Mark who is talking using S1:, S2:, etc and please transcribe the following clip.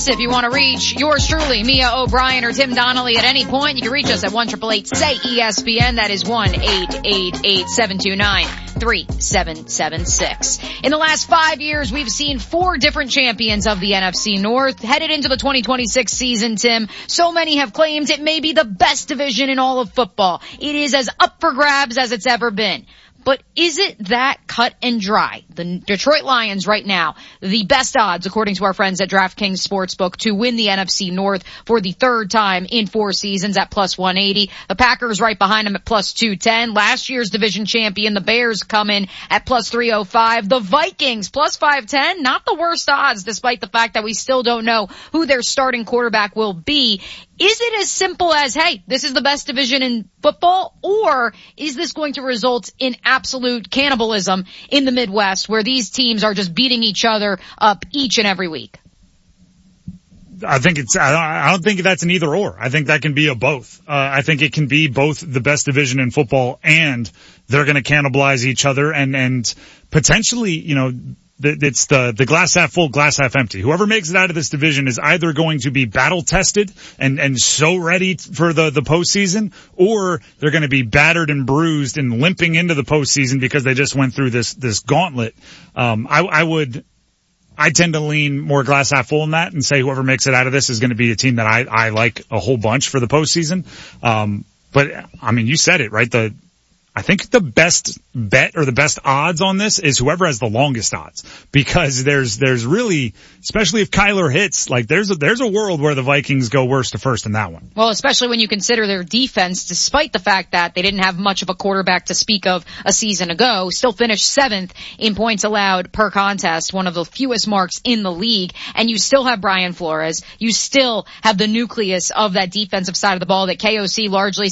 S1: us. If you want to reach yours truly, Mia O'Brien or Tim Donnelly at any point, you can reach us at 1-888-SAY-ESPN. That is 1-888-729-3776. In the last 5 years, we've seen 4 different champions of the NFC North. Headed into the 2026 season, Tim, so many have claimed it may be the best division in all of football. It is as up for grabs as it's ever been. But is it that cut and dry? The Detroit Lions right now, the best odds, according to our friends at DraftKings Sportsbook, to win the NFC North for the 3rd time in 4 seasons at plus 180. The Packers right behind them at plus 210. Last year's division champion, the Bears, come in at plus 305. The Vikings plus 510. Not the worst odds, despite the fact that we still don't know who their starting quarterback will be. Is it as simple as, hey, this is the best division in football, or is this going to result in absolute cannibalism in the Midwest where these teams are just beating each other up each and every week?
S2: I don't think that's an either or. I think that can be a both. I think it can be both the best division in football and they're going to cannibalize each other and potentially, you know, it's the glass half full, glass half empty. Whoever makes it out of this division is either going to be battle tested and so ready for the postseason, or they're going to be battered and bruised and limping into the postseason because they just went through this gauntlet. I tend to lean more glass half full in that and say whoever makes it out of this is going to be a team that I like a whole bunch for the postseason. But I mean, you said it, right? I think the best bet or the best odds on this is whoever has the longest odds, because there's really, especially if Kyler hits, like there's a world where the Vikings go worst to first in that one.
S1: Well, especially when you consider their defense, despite the fact that they didn't have much of a quarterback to speak of a season ago, still finished 7th in points allowed per contest, one of the fewest marks in the league, and you still have Brian Flores. You still have the nucleus of that defensive side of the ball that KOC largely